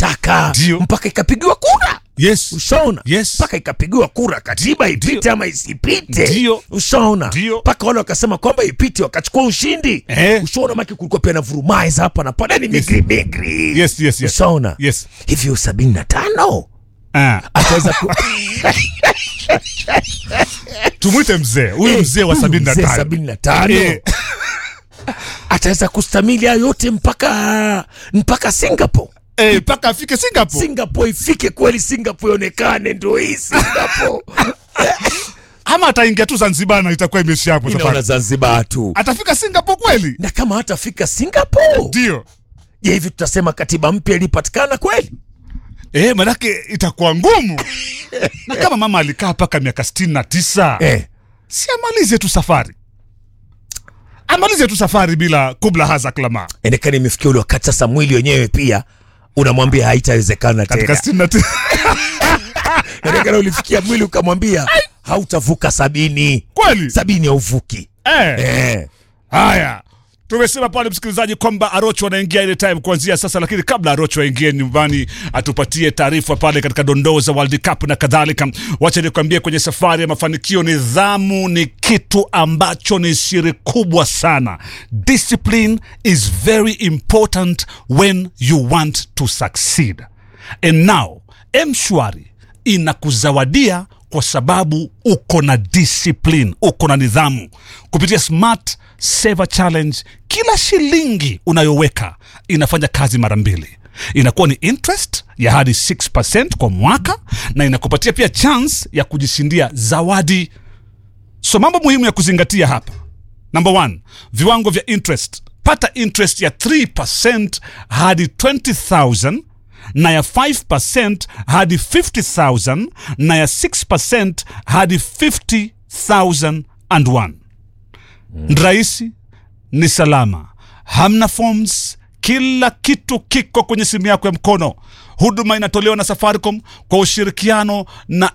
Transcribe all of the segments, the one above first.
walitaka mpaka ikapigiwa kura. Yes. Ushaona? Yes. Mpaka ikapigiwa kura katiba ipite ama isipite. Ndio. Ushaona? Mpaka wale wakasema kwamba ipite wakachukua ushindi. Ushaona maki kulikuwa pia na vurumaiza hapa na pale ni migri. Yes. Ushaona? Yes. Hivyo 75. Ataweza tumuite mzee. Huyu mzee wa 75. Ataweza kustamili yote mpaka Singapore. Mpaka afike Singapore. Singapore ifike kweli, Singapore ionekane ndio hii Singapore. Ama ataingia tu Zanzibar na itakuwa imeisha hapo safari. Inaona Zanzibar tu. Atafika Singapore kweli? Na kama hatafika Singapore, ndio. Je, hivi tutasema katiba mpya ilipatikana kweli? Manake itakuwa ngumu. Na kama mama alikaa paka miaka 69. Si amalize tu safari. Amalize tu safari bila kubla haza klama. Enekani imefikia ule wakati sasa mwili wenyewe pia unamwambia haitawezekana tena. Katika 69. Enekani ulifikia mwili ukamwambia hautavuka 70. Kweli? 70 hauvuki. Haya. Tumesema pale msikilizaji kwamba Arocho anaingia ile time kuanzia sasa, lakini kabla Arocho aingie nyumbani atupatie taarifa pale katika dondoo za World Cup na kadhalika. Wacha nikwambie kwenye safari ya mafanikio, nidhamu ni kitu ambacho ni siri kubwa sana. Discipline is very important when you want to succeed. And now, M-Shwari inakuzawadia kwa sababu uko na discipline, uko na nidhamu. Kupitia Smart Saver Challenge, kila shilingi unayoweka inafanya kazi mara mbili. Inakuwa ni interest ya hadi 6% kwa mwaka, na inakupatia pia chance ya kujishindia zawadi. So mambo muhimu ya kuzingatia hapa. Number 1, viwango vya interest. Pata interest ya 3% hadi 20,000, na ya 5% hadi 50,000, na ya 6% hadi 50,001. Rahisi, ni salama, hamna forms, kila kitu kiko kwenye simu yako ya mkono. Huduma inatolewa na Safaricom kwa ushirikiano na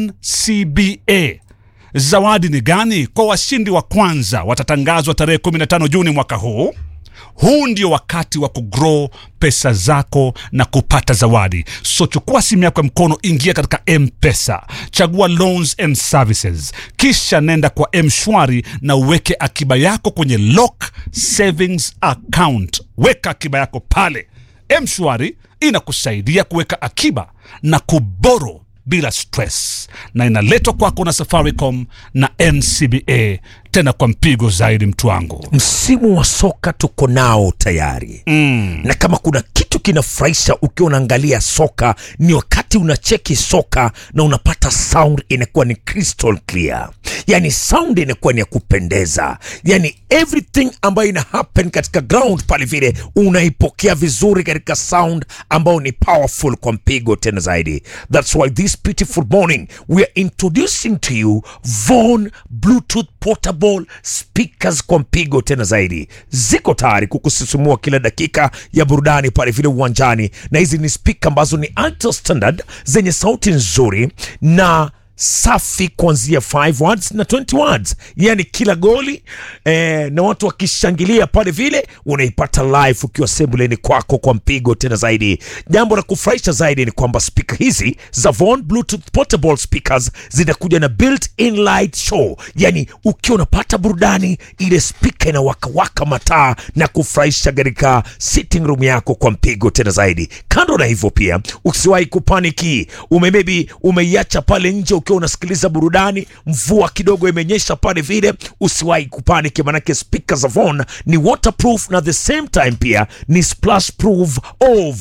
NCBA. Zawadi ni gani? Kwa washindi wa kwanza watatangazwa tarehe 15 Juni mwaka huu. Huu ndio wakati wa kugrow pesa zako na kupata zawadi. So chukua simu yako ya mkono, ingia katika M-Pesa, chagua loans and services, kisha nenda kwa M-Shwari na uweke akiba yako kwenye lock savings account. Weka akiba yako pale. M-Shwari inakusaidia kuweka akiba na kuboro bila stress, na inaletwa kwako na Safaricom na NCBA, tena kwa mpigo zaidi mtu wangu. Msimu wa soka tuko nao tayari. Na kama kuna kitu kinafurahisha ukiwa unaangalia soka, ni wakati unacheki soka na unapata sound inakuwa ni crystal clear. Yani sound inakuwa ni ya kupendeza. Yani everything ambayo ina happen katika ground pale vile unaipokea vizuri katika sound ambayo ni powerful kwa mpigo tena zaidi. That's why this beautiful morning we are introducing to you Von Bluetooth Portable speakers kwa mpigo tena zaidi. Ziko tayari kukusisimua kila dakika ya burudani pale vile uwanjani, na hizi ni speaker ambazo ni ultra standard zenye sauti nzuri na safi kuanzia 5 words na 20 words. Yani kila goli na watu wakishangilia pale vile unaipata live ukiwa sebuleni kwako kwa mpigo tena zaidi. Jambo la kufurahisha zaidi ni kwamba speaker hizi za Von Bluetooth Portable Speakers zinakuja na built-in light show. Yani ukiwa unapata burudani, ile speaker inawaka waka mataa na kufurahisha katika sitting room yako kwa mpigo tena zaidi. Kando na hivyo pia usiwahi kupaniki. Maybe umeiacha pale nje ukiwa unasikiliza burudani, mvua kidogo imenyesha pale vile, usiwahi kupaniki, manake speakers za Von ni waterproof na the same time pia ni splash proof of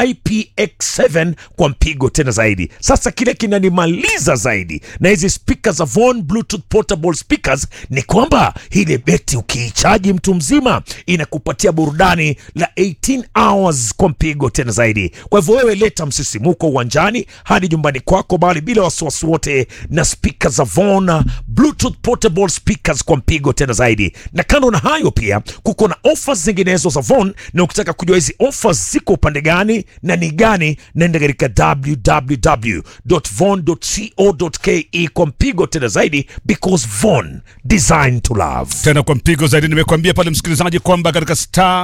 IPX7 kwa mpigo tena zaidi. Sasa kile kinanimaliza zaidi na hizi speakers za Von Bluetooth Portable Speakers ni kwamba ile beti ukiichaji mtu mzima inakupatia burudani la 18 hours kwa mpigo tena zaidi. Kwa hivyo wewe leta msisimuko uwanjani hadi nyumbani kwako bali bila wasiwasi wote na speakers za Von Bluetooth Portable Speakers kwa mpigo tena zaidi. Na kando na hayo pia kuko na offers zinginezo za Von, na ukitaka kujua hizi offers ziko upande gani na ni gani, nenda katika www.von.co.ke kwa mpigo tena zaidi, because Von, designed to love. Tena kwa mpigo zaidi nimekuambia pale msikilizaji kwamba katika star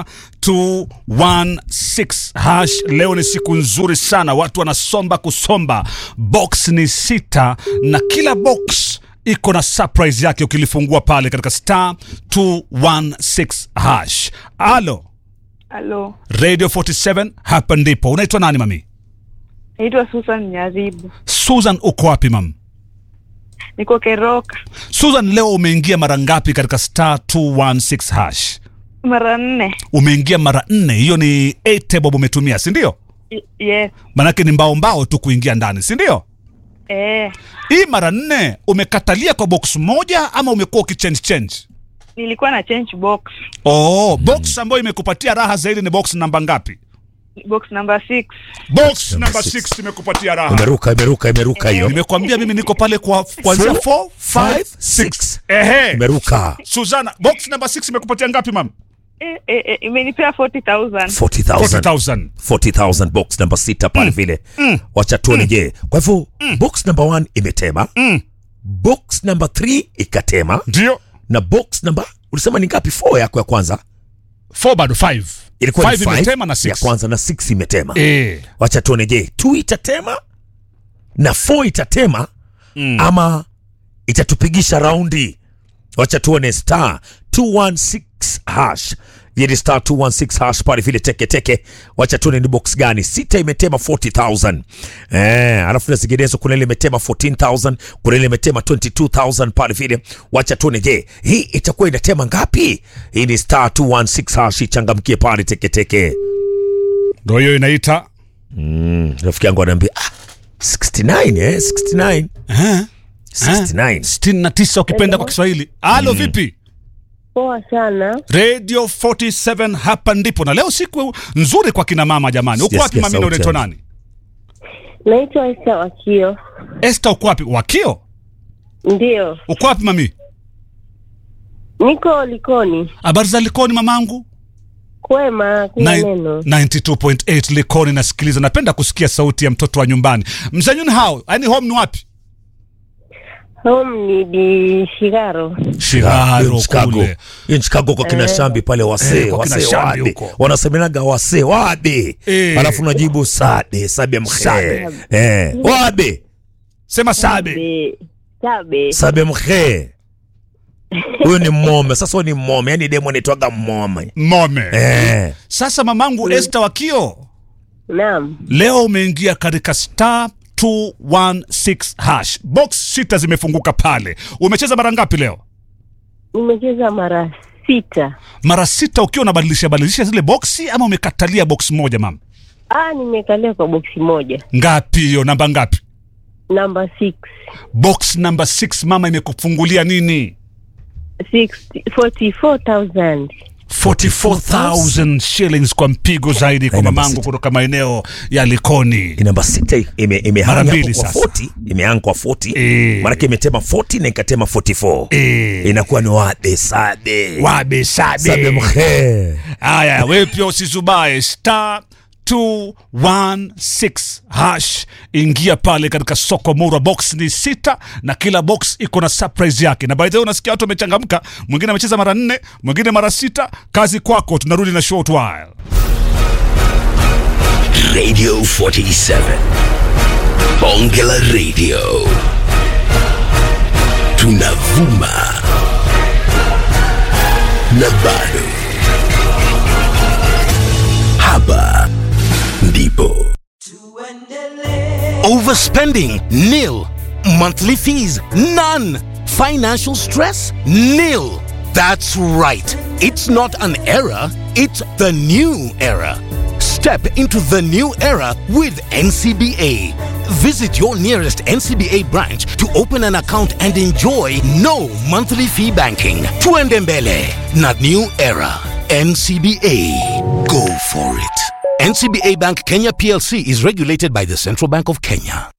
216 hash. Leo ni siku nzuri sana, watu wanasomba kusomba. Box ni 6 na kila box iko na surprise yake ukilifungua pale katika star 216 hash. Alo Radio 47, hapa ndipo. Unaitwa nani mami? Naitwa Susan Nyaribu. Susan, uko wapi mam? Niko Keroka. Susan, leo umeingia mara ngapi katika star 216 hash? Mara 4. Umeingia mara 4, hiyo ni 8 bob umetumia, si ndio? Yes. Manake ni mbao tu kuingia ndani, si ndio? Hii mara 4 umekatalia kwa box moja ama umekuwa ukichange? Nilikuwa na change box. Box ambayo imekupatia raha zaidi ni box namba ngapi? Box number 6. Box number 6 imekupatia raha. Imeruka hiyo. Nimekwambia mimi niko pale kwa kuanzia 4 5 6. Imeruka. Suzana, box number 6 imekupatia ngapi mam? Imenipea 40,000. 40,000 box number 6 pale vile. Wacha tuone je. Kwa hivyo box number 1 imetema. Box number 3 ikatema. Ndio. Na box number ulisema ni ngapi? 4 yako ya kwanza. 4 bado 5. Ilikuwa 5 imetema na 6. Ya kwanza na 6 imetema. Wacha tuone je, 2 itatema na 4 itatema ama itatupigisha raundi. Wacha tuone star 216 hash. Yedi star 216 hash pale vile teke. Wacha tuone ni box gani. 6 imetema 40,000. Alafu na zinginezo kuna ile imetema 14,000, kuna ile imetema 22,000 pale vile. Wacha tuone je, hii itakuwa inatema ngapi? Hii ni star 216 hash, changamkie pale teke. Ndio hiyo inaita. Rafiki yangu ananiambia 69 69. 69 ukipenda kwa Kiswahili. Halo vipi? Poa sana. Radio 47, hapa ndipo. Na leo siku nzuri kwa kina mama jamani. Uko wapi mami na unaitwa nani? Naitwa Esther Wakio. Esther, uko wapi? Wakio? Ndio. Uko wapi mami? Niko Likoni. Habari za Likoni mamangu? Kwema, kuna neno. 92.8 Likoni nasikiliza. Napenda kusikia sauti ya mtoto wa nyumbani. Mzanyuni hao, yani home ni wapi? Home ni Shigaro kule. In Chicago kwa kina Shambi pale wase wade. Wanasemenaga wase wade. Alafu unajibu sade, sabe mkhe. Wade. Sema sabe. Sabe mkhe. Huyo ni mome. Sasa ni mome, yani demo anaitwaga mome. Sasa mamangu Esther Wakio. Naam. Leo umeingia katika star 216 hash. Box 6 zimefunguka pale. Umecheza mara ngapi leo? Nimecheza mara 6. Mara 6 ukiwa unabadilisha zile boxi ama umekatalia box moja mama? Nimekalia kwa boxi moja. Ngapi hiyo? Namba ngapi? Number 6. Box number 6 mama imekufungulia nini? 44,000. 44,000 shillings kwa mpigo zaidi kwa mamangu kutoka maeneo ya Likoni. Namba 6 imehanga kwa 40, imeanga kwa 40. Maana imetema 40 na ikatema 44. Inakuwa ni wabe sade mkhe. Haya, wewe pia usizubae star 216 hash. Ingia pale katika soko Mura. Box ni 6 na kila box iko na surprise yake. Na by the way unasikia watu wamechangamka. Mwingine amecheza mara 4, mwingine mara 6. Kazi kwako, tunarudi na short while. Radio 47 Bongela Radio, tunavuma na bado hapa ndipo. Overspending? Nil. Monthly fees? None. Financial stress? Nil. That's right. It's not an era, it's the new era. Step into the new era with NCBA. Visit your nearest NCBA branch to open an account and enjoy no monthly fee banking. Tuende mbele na new era. NCBA. Go for it. NCBA Bank Kenya PLC is regulated by the Central Bank of Kenya.